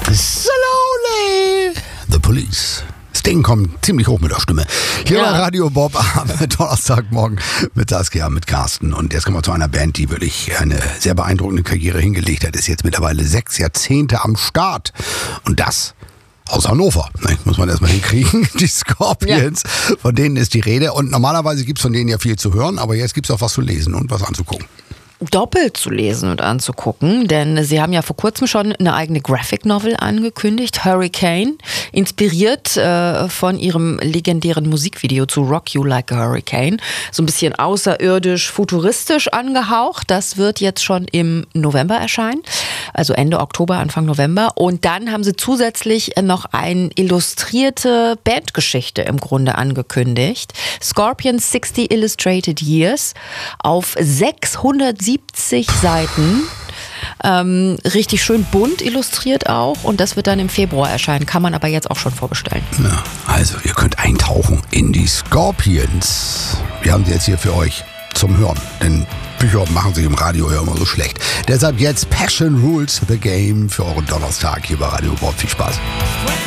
Slowly. The Police. Sting kommt ziemlich hoch mit der Stimme. Hier war Radio Bob am Donnerstagmorgen mit Saskia, mit Carsten. Und jetzt kommen wir zu einer Band, die wirklich eine sehr beeindruckende Karriere hingelegt hat. Ist jetzt mittlerweile 6 Jahrzehnte am Start. Und das aus Hannover. Muss man erstmal hinkriegen. Die Scorpions, von denen ist die Rede. Und normalerweise gibt es von denen ja viel zu hören, aber jetzt gibt es auch was zu lesen und was anzugucken. Doppelt zu lesen und anzugucken, denn sie haben ja vor kurzem schon eine eigene Graphic Novel angekündigt, Hurricane, inspiriert von ihrem legendären Musikvideo zu Rock You Like a Hurricane. So ein bisschen außerirdisch, futuristisch angehaucht. Das wird jetzt schon im November erscheinen, also Ende Oktober, Anfang November. Und dann haben sie zusätzlich noch eine illustrierte Bandgeschichte im Grunde angekündigt. Scorpions 60 Illustrated Years auf 670 Seiten. Richtig schön bunt illustriert auch. Und das wird dann im Februar erscheinen. Kann man aber jetzt auch schon vorbestellen. Ja, also ihr könnt eintauchen in die Scorpions. Wir haben sie jetzt hier für euch zum Hören. Denn Bücher machen sich im Radio ja immer so schlecht. Deshalb jetzt Passion Rules the Game für euren Donnerstag hier bei Radio Bob. Viel Spaß.